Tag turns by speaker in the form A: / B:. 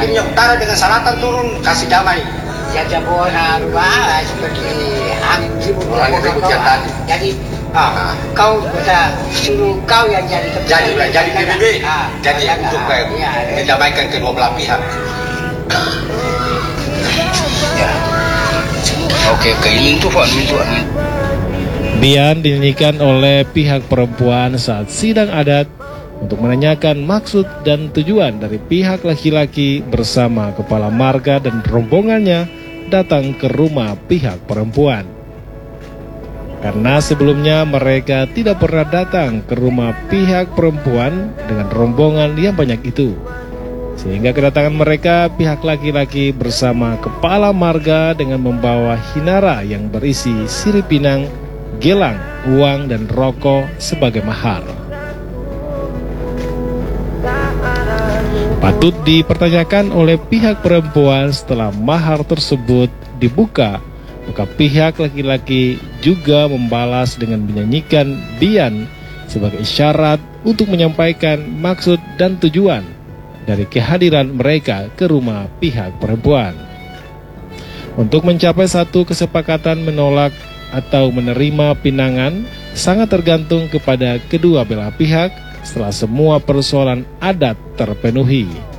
A: akhirnya utara dengan selatan turun kasih damai.
B: Ya jabon rumah seperti angin ribut.
A: Angin ribut yang tadi.
B: Jadi kau bisa suruh kau yang jadi
A: PBB. Jadi untuk mendamaikan kedua belah pihak.
C: Ya. Oke, ini itu Pak.
D: Bian dinyanyikan oleh pihak perempuan saat sidang adat untuk menanyakan maksud dan tujuan dari pihak laki-laki bersama kepala marga dan rombongannya datang ke rumah pihak perempuan. Karena sebelumnya mereka tidak pernah datang ke rumah pihak perempuan dengan rombongan yang banyak itu. Sehingga kedatangan mereka pihak laki-laki bersama kepala marga dengan membawa hinara yang berisi sirip pinang, gelang, uang, dan rokok sebagai mahar. Patut dipertanyakan oleh pihak perempuan setelah mahar tersebut dibuka, maka pihak laki-laki juga membalas dengan menyanyikan bian sebagai isyarat untuk menyampaikan maksud dan tujuan dari kehadiran mereka ke rumah pihak perempuan. Untuk mencapai satu kesepakatan menolak atau menerima pinangan sangat tergantung kepada kedua belah pihak setelah semua persoalan adat terpenuhi.